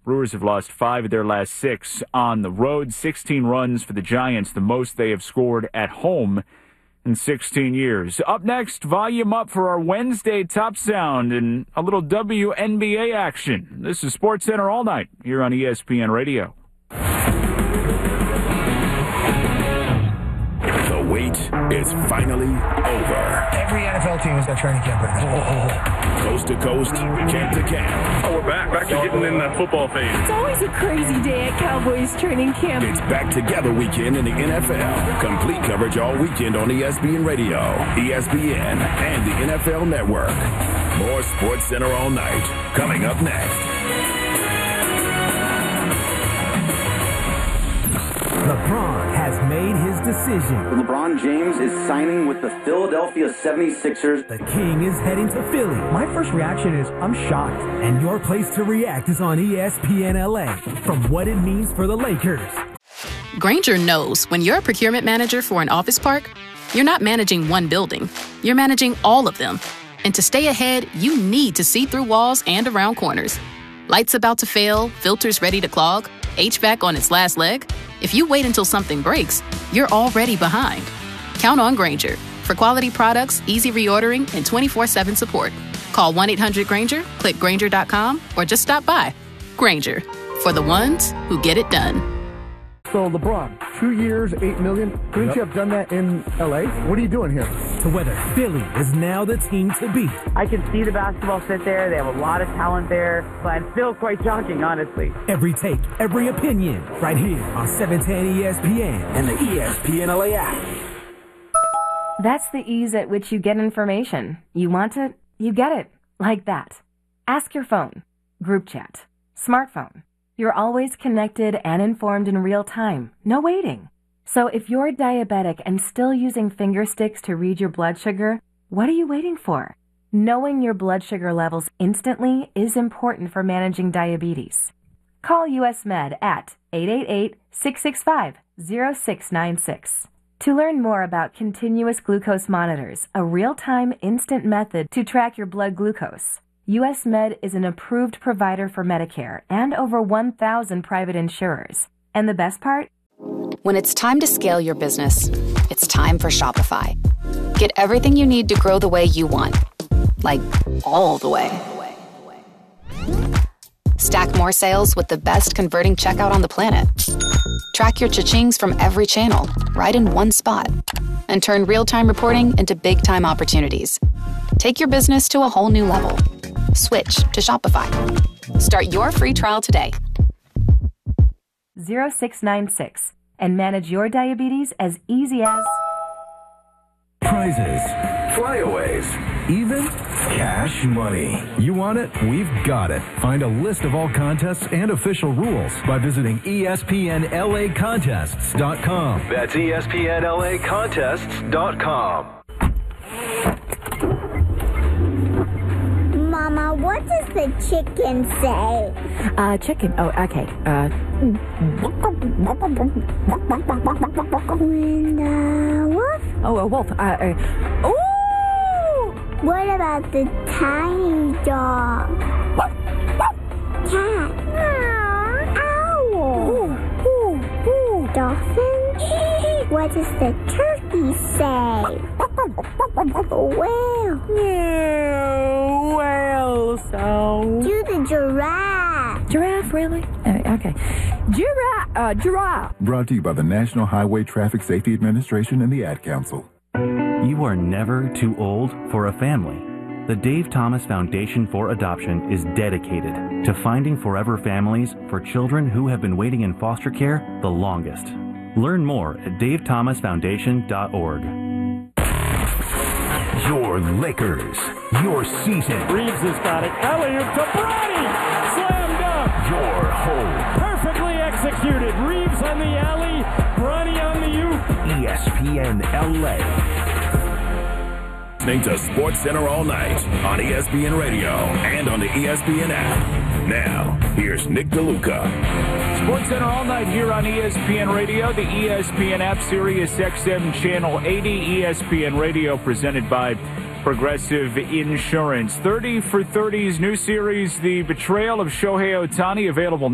Brewers have lost 5 of their last 6 on the road. 16 runs for the Giants, the most they have scored at home in 16 years. Up next, volume up for our Wednesday Top Sound and a little WNBA action. This is SportsCenter All Night here on ESPN Radio. The wait is finally over. Every NFL team has got training camp right now. Coast to coast, camp to camp. Oh, we're back to getting in that football phase. It's always a crazy day at Cowboys training camp. It's back together weekend in the NFL. Complete coverage all weekend on ESPN Radio, ESPN, and the NFL Network. More SportsCenter All Night coming up next. LeBron has made his decision. LeBron James is signing with the Philadelphia 76ers. The King is heading to Philly. My first reaction is, I'm shocked. And your place to react is on ESPN LA. From what it means for the Lakers. Grainger knows when you're a procurement manager for an office park, you're not managing one building. You're managing all of them. And to stay ahead, you need to see through walls and around corners. Lights about to fail, filters ready to clog, HVAC on its last leg. If you wait until something breaks, you're already behind. Count on Grainger for quality products, easy reordering, and 24/7 support. Call 1-800-GRAINGER, click Grainger.com, or just stop by. Grainger, for the ones who get it done. So, LeBron, 2 years, $8 million. Couldn't you have done that in L.A.? What are you doing here? To whether Philly is now the team to beat. I can see the basketball fit there. They have a lot of talent there, but it's still quite shocking, honestly. Every take, every opinion, right here on 710 ESPN and the ESPN LA app. That's the ease at which you get information. You want it, you get it. Like that. Ask your phone. Group chat. Smartphone. You're always connected and informed in real time. No waiting. So if you're diabetic and still using finger sticks to read your blood sugar, what are you waiting for? Knowing your blood sugar levels instantly is important for managing diabetes. Call US Med at 888-665-0696. To learn more about continuous glucose monitors, a real-time instant method to track your blood glucose, US Med is an approved provider for Medicare and over 1,000 private insurers. And the best part? When it's time to scale your business, it's time for Shopify. Get everything you need to grow the way you want. Like, all the way. Stack more sales with the best converting checkout on the planet. Track your cha-chings from every channel, right in one spot. And turn real-time reporting into big-time opportunities. Take your business to a whole new level. Switch to Shopify. Start your free trial today. 0696 and manage your diabetes as easy as Prizes, flyaways, even cash money. You want it? We've got it. Find a list of all contests and official rules by visiting ESPNLAcontests.com. That's ESPNLAcontests.com. Mama, what does the chicken say? Chicken. Oh, okay. When the wolf? Oh, a wolf. Ooh! What about the tiny dog? Cat. Owl. Dolphin. What does the turkey say? Whale. Whale sound. Do the giraffe. Giraffe, really? Okay. Giraffe. Brought to you by the National Highway Traffic Safety Administration and the Ad Council. You are never too old for a family. The Dave Thomas Foundation for Adoption is dedicated to finding forever families for children who have been waiting in foster care the longest. Learn more at davethomasfoundation.org. Your Lakers, your season. Reeves has got it. Alley-oop to Bronny. Slam dunk. Your home. Perfectly executed. Reeves on the alley. Bronny on the oop. ESPN LA. Listening to SportsCenter All Night on ESPN Radio and on the ESPN app. Now, here's Nick DeLuca. SportsCenter All Night here on ESPN Radio, the ESPN app, Sirius XM Channel 80, ESPN Radio, presented by Progressive Insurance. 30 for 30's new series, The Betrayal of Shohei Ohtani, available